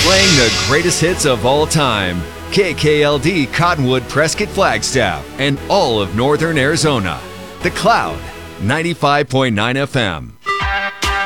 Playing the greatest hits of all time. KKLD Cottonwood Prescott Flagstaff and all of Northern Arizona. The Cloud, 95.9 FM.